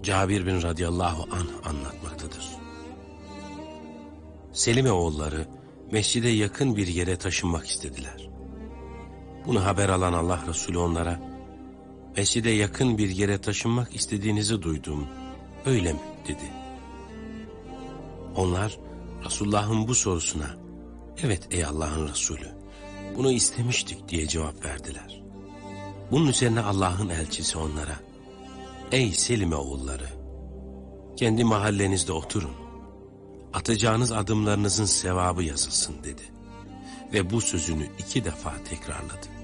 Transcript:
Cabir bin radıyallahu anh anlatmaktadır. Selime oğulları mescide yakın bir yere taşınmak istediler. Bunu haber alan Allah Resulü onlara, mescide yakın bir yere taşınmak istediğinizi duydum, öyle mi? Dedi. Onlar Resulullah'ın bu sorusuna, evet ey Allah'ın Resulü, bunu istemiştik diye cevap verdiler. Bunun üzerine Allah'ın elçisi onlara, ey Selime oğulları, kendi mahallenizde oturun, atacağınız adımlarınızın sevabı yazılsın dedi. Ve bu sözünü 2 defa tekrarladı.